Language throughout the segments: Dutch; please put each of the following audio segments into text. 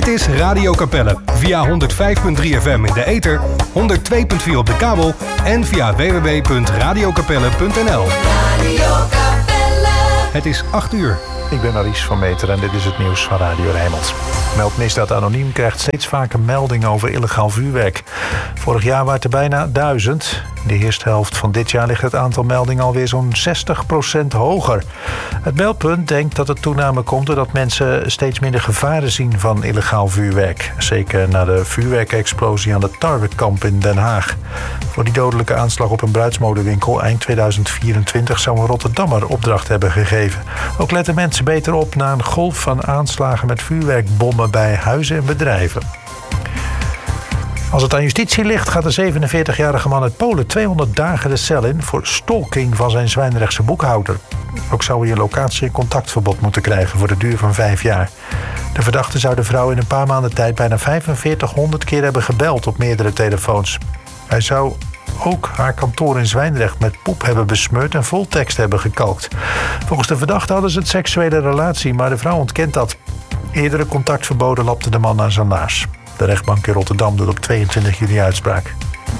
is Radio Capelle. Via 105.3 FM in de ether, 102.4 op de kabel en via www.radiocapelle.nl. Radio Capelle. Het is 8 uur. Ik ben Maurice van Meteren en dit is het nieuws van Radio Rijnmond. Meldmisdaad Anoniem krijgt steeds vaker meldingen over illegaal vuurwerk. Vorig jaar waren het er bijna 1000. In de eerste helft van dit jaar ligt het aantal meldingen alweer zo'n 60% hoger. Het meldpunt denkt dat het toename komt doordat mensen steeds minder gevaren zien van illegaal vuurwerk. Zeker na de vuurwerkexplosie aan het Tarwekamp in Den Haag. Voor die dodelijke aanslag op een bruidsmodewinkel eind 2024 zou een Rotterdammer opdracht hebben gegeven. Ook letten mensen beter op na een golf van aanslagen met vuurwerkbommen bij huizen en bedrijven. Als het aan justitie ligt, gaat de 47-jarige man uit Polen 200 dagen de cel in voor stalking van zijn Zwijndrechtse boekhouder. Ook zou hij een locatie- en contactverbod moeten krijgen voor de duur van 5 jaar. De verdachte zou de vrouw in een paar maanden tijd bijna 4500 keer hebben gebeld op meerdere telefoons. Hij zou ook haar kantoor in Zwijndrecht met poep hebben besmeurd en voltekst hebben gekalkt. Volgens de verdachte hadden ze een seksuele relatie, maar de vrouw ontkent dat. Eerdere contactverboden lapte de man aan zijn laars. De rechtbank in Rotterdam doet op 22 juli uitspraak.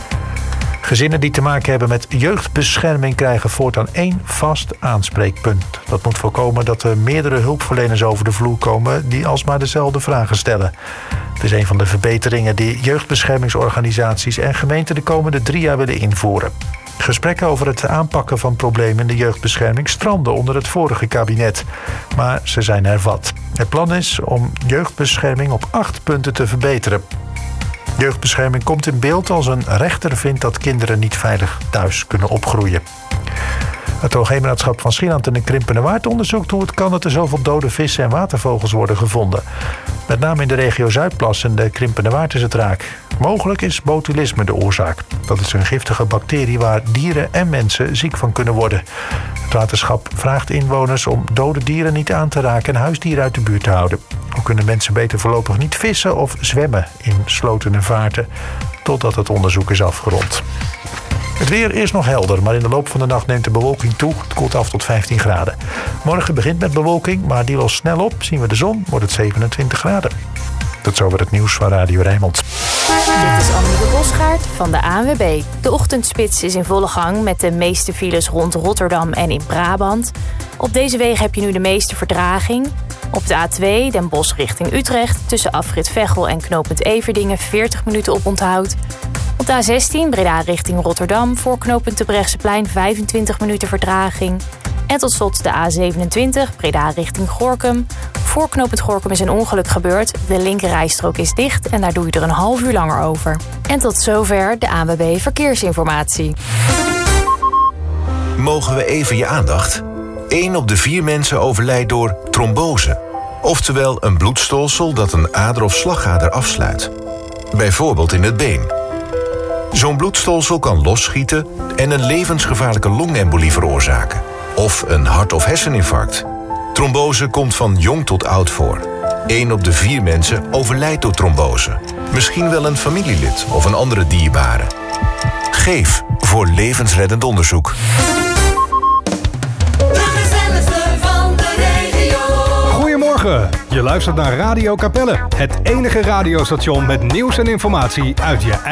Gezinnen die te maken hebben met jeugdbescherming krijgen voortaan 1 vast aanspreekpunt. Dat moet voorkomen dat er meerdere hulpverleners over de vloer komen die alsmaar dezelfde vragen stellen. Het is een van de verbeteringen die jeugdbeschermingsorganisaties en gemeenten de komende 3 jaar willen invoeren. Gesprekken over het aanpakken van problemen in de jeugdbescherming stranden onder het vorige kabinet. Maar ze zijn hervat. Het plan is om jeugdbescherming op 8 punten te verbeteren. Jeugdbescherming komt in beeld als een rechter vindt dat kinderen niet veilig thuis kunnen opgroeien. Het Hoogheemraadschap van Schieland en de Krimpende Waard onderzoekt hoe het kan dat er zoveel dode vissen en watervogels worden gevonden. Met name in de regio Zuidplas en de Krimpende Waard is het raak. Mogelijk is botulisme de oorzaak. Dat is een giftige bacterie waar dieren en mensen ziek van kunnen worden. Het waterschap vraagt inwoners om dode dieren niet aan te raken en huisdieren uit de buurt te houden. Ook kunnen mensen beter voorlopig niet vissen of zwemmen in sloten en vaarten totdat het onderzoek is afgerond. Het weer is nog helder, maar in de loop van de nacht neemt de bewolking toe. Het koelt af tot 15 graden. Morgen begint met bewolking, maar die lost snel op. Zien we de zon, wordt het 27 graden. Tot zover het nieuws van Radio Rijnmond. Dit is Anne de Bosgaard van de ANWB. De ochtendspits is in volle gang met de meeste files rond Rotterdam en in Brabant. Op deze wegen heb je nu de meeste vertraging. Op de A2 Den Bosch richting Utrecht tussen afrit Veghel en knooppunt Everdingen 40 minuten op onthoud. Op de A16 Breda richting Rotterdam voor knooppunt Terbrechtseplein 25 minuten vertraging. En tot slot de A27 Breda richting Gorinchem. Voor knooppunt Gorinchem is een ongeluk gebeurd. De linkerrijstrook is dicht en daar doe je er een half uur langer over. En tot zover de ANWB Verkeersinformatie. Mogen we even je aandacht? 1 op de 4 mensen overlijdt door trombose. Oftewel een bloedstolsel dat een ader of slagader afsluit. Bijvoorbeeld in het been. Zo'n bloedstolsel kan losschieten en een levensgevaarlijke longembolie veroorzaken. Of een hart- of herseninfarct. Trombose komt van jong tot oud voor. 1 op de 4 mensen overlijdt door trombose. Misschien wel een familielid of een andere dierbare. Geef voor levensreddend onderzoek. Goedemorgen, je luistert naar Radio Capelle. Het enige radiostation met nieuws en informatie uit je